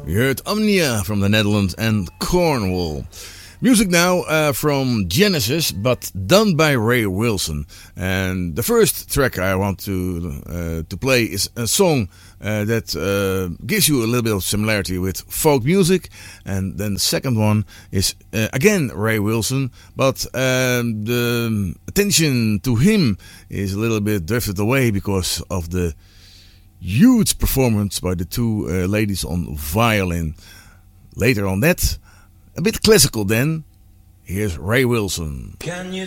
You heard Omnia from the Netherlands and Cornwall. Music now from Genesis, but done by Ray Wilson. And the first track I want to play is a song that gives you a little bit of similarity with folk music. And then the second one is again Ray Wilson, but the attention to him is a little bit drifted away because of the huge performance by the two ladies on violin. Later on that, a bit classical then. Here's Ray Wilson. Can you